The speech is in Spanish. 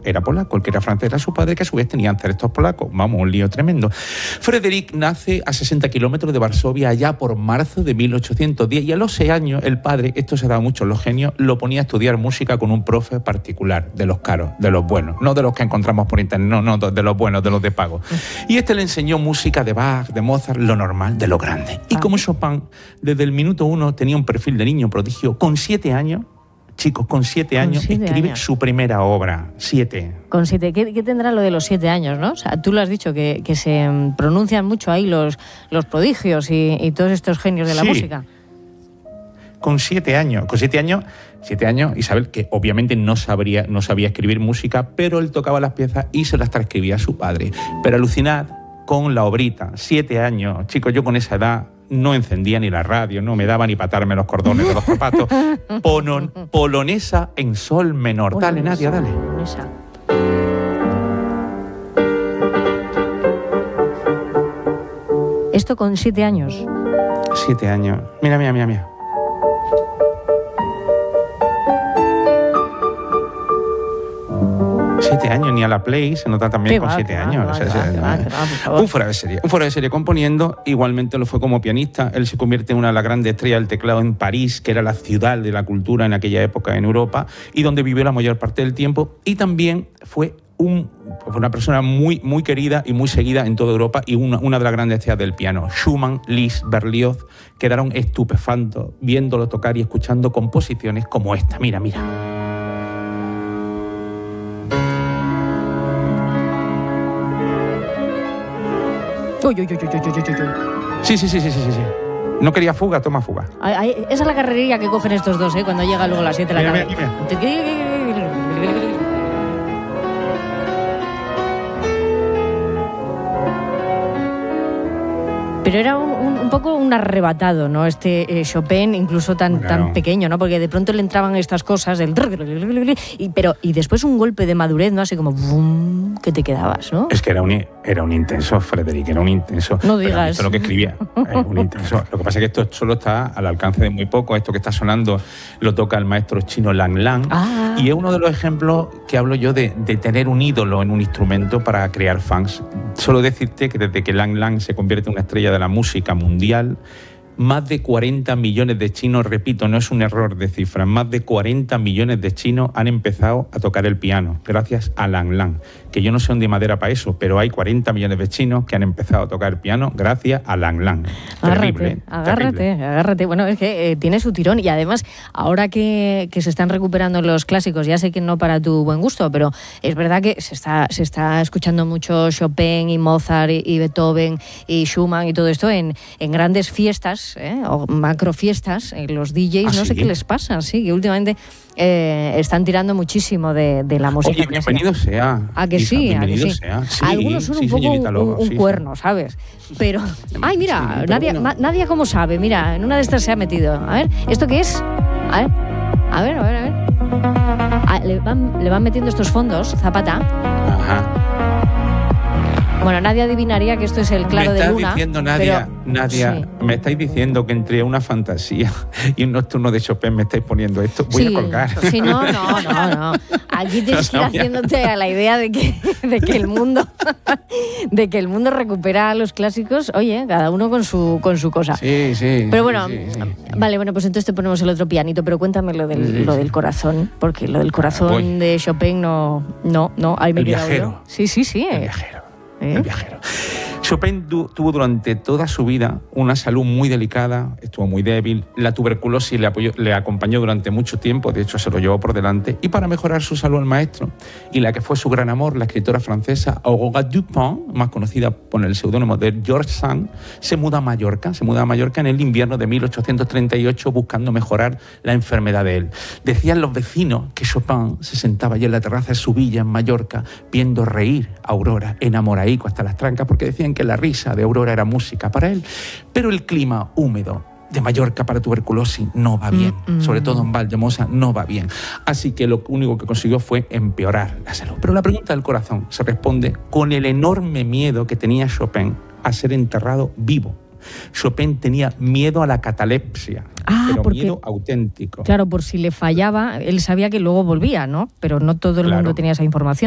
era polaco, el que era francés era su padre, que a su vez tenía ancestros polacos. Vamos, un lío tremendo. Frédéric nace a 60 kilómetros de Varsovia allá por marzo de 1810 y a los 6 años el padre, esto se daba mucho en los genios, lo ponía a estudiar música con un profe particular, de los caros, de los buenos, no de los que encontramos por internet, no, de los buenos, de los de pago. Y le enseñó música de Bach, de Mozart, lo normal, de lo grande. Y como Chopin, desde el minuto 1 tenía un perfil de niño prodigio, con 7 años, chicos, con 7 años escribe su primera obra. 7. Con 7. ¿Qué tendrá lo de los 7 años, no? O sea, tú lo has dicho, que se pronuncian mucho ahí los prodigios y todos estos genios de la música. Con 7 años, Isabel, que obviamente no sabía escribir música, pero él tocaba las piezas y se las transcribía a su padre. Pero alucinad con la obrita, 7 años. Chicos, yo con esa edad no encendía ni la radio, no me daba ni patarme los cordones de los zapatos. Polonesa en sol menor. Polonesa, dale, Nadia, dale. Polonesa. ¿Esto con 7 años? 7 años. Mira. 7 años, ni a la Play se nota también con 7 años. Un fuera de serie componiendo. Igualmente lo fue como pianista. Él se convierte en una de las grandes estrellas del teclado en París, que era la ciudad de la cultura en aquella época en Europa y donde vivió la mayor parte del tiempo. Y también fue una persona muy, muy querida y muy seguida en toda Europa y una de las grandes estrellas del piano. Schumann, Liszt, Berlioz quedaron estupefactos viéndolo tocar y escuchando composiciones como esta. Mira. Sí. No quería fuga, toma fuga. Esa es la carrerilla que cogen estos dos, cuando llega luego a las 7 de la tarde. Pero era un poco un arrebatado, ¿no? Chopin, incluso tan pequeño, ¿no? Porque de pronto le entraban estas cosas, y después un golpe de madurez, ¿no? Así como ¡bum! Que te quedabas, ¿no? Es que era un intenso, Frédéric, era un intenso. No digas. Esto es lo que escribía, es un intenso. Lo que pasa es que esto solo está al alcance de muy poco. Esto que está sonando lo toca el maestro chino Lang Lang. Y es uno de los ejemplos que hablo yo de tener un ídolo en un instrumento para crear fans. Solo decirte que desde que Lang Lang se convierte en una estrella de la música mundial, más de 40 millones de chinos, repito, no es un error de cifras, más de 40 millones de chinos han empezado a tocar el piano, gracias a Lang Lang. Que yo no sé dónde madera para eso, pero hay 40 millones de chinos que han empezado a tocar el piano gracias a Lang Lang. Agárrate. Bueno, es que tiene su tirón y además, ahora que se están recuperando los clásicos, ya sé que no para tu buen gusto, pero es verdad que se está escuchando mucho Chopin y Mozart y Beethoven y Schumann y todo esto en grandes fiestas, o macrofiestas, los DJs, no sé qué les pasa, que últimamente están tirando muchísimo de la música. Oye, bienvenido sea. ¿A que sí? Sea. Sí, algunos son un poco un cuerno, ¿sabes? Pero, ay, mira, Nadia cómo sabe, mira, en una de estas se ha metido. A ver, ¿esto qué es? A ver. Le van metiendo estos fondos, Zapata. Ajá. Bueno, nadie adivinaría que esto es el Claro de Luna. Nadia, me estáis diciendo que entre una fantasía y un nocturno de Chopin me estáis poniendo esto. Voy a colgar. Sí, no. Aquí tienes que ir haciéndote a la idea de que el mundo recupera los clásicos. Oye, cada uno con su cosa. Sí. Pero bueno, vale, pues entonces te ponemos el otro pianito, pero cuéntame lo del corazón, porque lo del corazón de Chopin no, ahí me he quedado yo. Sí. El viajero. Chopin tuvo durante toda su vida una salud muy delicada, estuvo muy débil, la tuberculosis le acompañó durante mucho tiempo, de hecho se lo llevó por delante, y para mejorar su salud el maestro, y la que fue su gran amor, la escritora francesa Aurora Dupin, más conocida por el seudónimo de George Sand, se muda a Mallorca en el invierno de 1838 buscando mejorar la enfermedad de él. Decían los vecinos que Chopin se sentaba allí en la terraza de su villa en Mallorca viendo reír a Aurora, enamoradico hasta las trancas, porque decían que la risa de Aurora era música para él, pero el clima húmedo de Mallorca para tuberculosis no va bien, sobre todo en Valldemosa no va bien, así que lo único que consiguió fue empeorar la salud. Pero la pregunta del corazón se responde con el enorme miedo que tenía Chopin a ser enterrado vivo. Chopin tenía miedo a la catalepsia, pero miedo auténtico. Claro, por si le fallaba, él sabía que luego volvía, ¿no? Pero no todo el mundo tenía esa información.